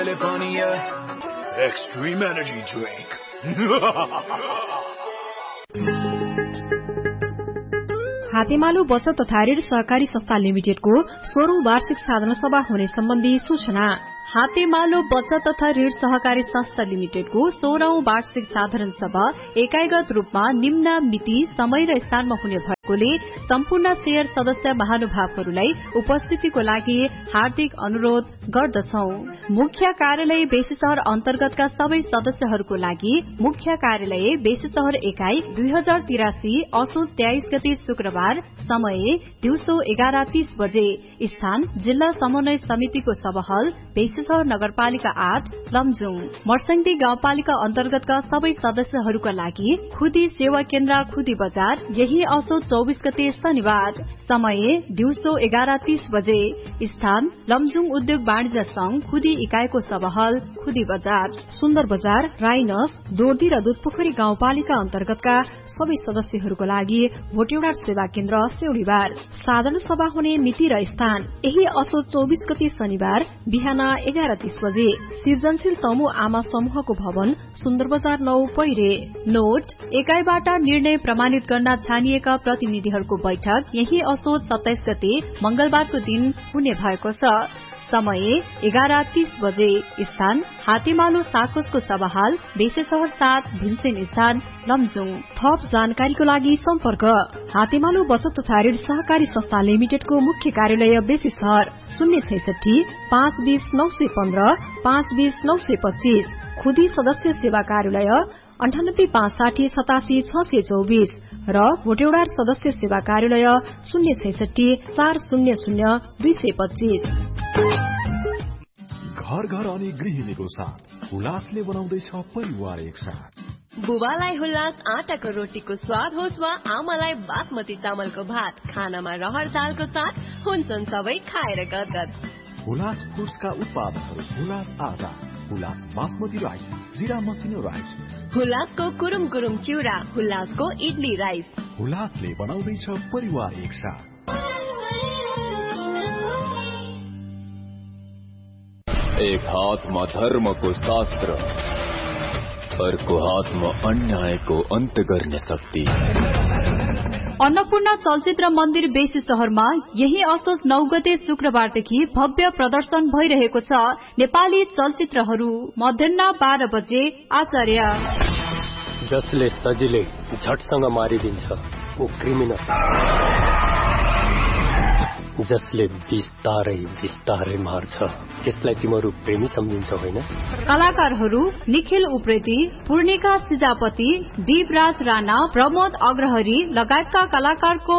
California Extreme Energy Drink. Hatemalo बचत तथा ऋण सहकारी संस्था लिमिटेडको 16औं वार्षिक साधारण सभा हुने सम्बन्धी सूचना। हातेमालो बचत तथा ऋण सहकारी संस्था लिमिटेडको 16औं वार्षिक साधारण सभा एकाइगत रूपमा निम्न मिति, समय र स्थानमा हुने भएकोले सम्पूर्ण शेयर सदस्य महानुभावहरूलाई उपस्थितिको लागि हार्दिक अनुरोध गर्दछौ। मुख्य कार्यालय बेसीशहर अन्तर्गतका सबै सदस्यहरूको लागि मुख्य कार्यालय बेसीशहर एकाइ 2083 असोज 23 गते शुक्रबार, समय दिउँसो 11:30 बजे, स्थान जिल्ला समन्वय समितिको सभाहल बेसीशहर नगरपालिका 8 लमजुङ। मर्स्याङदी गाउँपालिका अन्तर्गतका सबै सदस्यहरूका लागि खुदी सेवा केन्द्र खुदी बजार, यही असोज 24 गते शनिबार, समय दिउँसो 11:30 बजे, स्थान लमजुङ उद्योग वाणिज्य संघ खुदी इकाइको सभाहल खुदी बजार। सुन्दर बजार, राइनस, दोर्दी र दुधपोखरी गाउँपालिका अन्तर्गतका सबै सदस्यहरूको लागि भोटेउडा सेवा केन्द्र सेउडीबार। साधारण सभा हुने मिति र स्थान यही असोज 24 गते शनिबार बिहान 11:30 बजे, सृजनशील तमु आमा समूहको भवन, सुन्दर बजार 9 पैरे। नोट, एकाइबाट निर्णय प्रमाणित गर्न छानिएका प्रतिनिधिहरूको बैठक यही असोज 27 गते मंगलबारको दिन हुने भएको छ। समय 11:30 बजे, स्थान हातेमालो साकोसको सभाहाल बेसीशहर 7 भीमसेन स्थान लमजुङ। थप जानकारीको लागि सम्पर्क हातेमालो बचत तथा ऋण सहकारी संस्था लिमिटेडको मुख्य कार्यालय बेसीशहर 066 520 915 520 925, खुदी सदस्य सेवा कार्यालय 98 560 87 624 र भोटेउडा सदस्य सेवा कार्यालय 066 400 225। घर घर अनि गृहिणीको साथ हुलासले बनाउँदैछ परिवार एकसाथ। बुबालाई हुलास आटाको रोटीको स्वाद होस् वा आमालाई बासमती चामलको भात, खानामा रहर दालको साथ हुन्छन् सबै खाएर गदगद। हुलास फुड्सका उत्पादनहरू हुलास आटा, हुलास बासमती राइस, जिरा मसिनो राइस, हुलासको कुरुम कुरुम चिउरा, हुलासको इडली राइस। हुलासले बनाउँदैछ परिवार एकसाथ। एक हातमा धर्मको शास्त्र, अर्को हातमा अन्यायको अन्त गर्ने शक्ति। अन्नपूर्ण चलचित्र मन्दिर बेसीशहरमा यही असोज 9 गते शुक्रबारदेखि भव्य प्रदर्शन भइरहेको छ। नेपाली चलचित्रहरू मध्याह 12 बजे। आचार्य जसले सजिलै झटसँग मारिदिन्छ ऊ क्रिमिनल, जसले बिस्तारै बिस्तारै मार्छ त्यसलाई तिमीहरू प्रेमी सम्झिन्छौ होइन? कलाकारहरू निखिल उप्रेती, पूर्णिका सिजापति, दीपराज राणा, प्रमोद अग्रहरी लगायतका कलाकारको